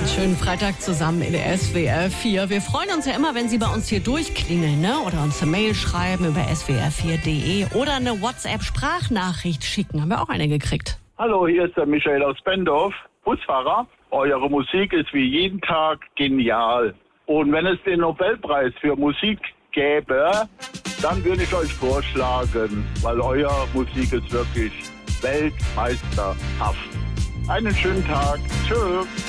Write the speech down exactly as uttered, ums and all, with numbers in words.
Schönen Freitag zusammen in der S W R vier. Wir freuen uns ja immer, wenn Sie bei uns hier durchklingeln, ne? Oder uns eine Mail schreiben über s w r vier punkt d e oder eine WhatsApp-Sprachnachricht schicken. Haben wir auch eine gekriegt. Hallo, hier ist der Michael aus Bendorf, Busfahrer. Eure Musik ist wie jeden Tag genial. Und wenn es den Nobelpreis für Musik gäbe, dann würde ich euch vorschlagen, weil euer Musik ist wirklich weltmeisterhaft. Einen schönen Tag. Tschüss.